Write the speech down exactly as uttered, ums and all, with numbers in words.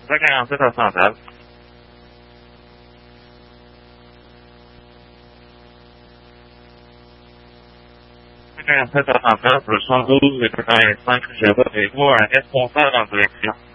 cinquante-sept à Centrale. cinquante-sept à Centrale, pour le soixante-douze et quatre-vingt-cinq, je vais avec vous un responsable en direction.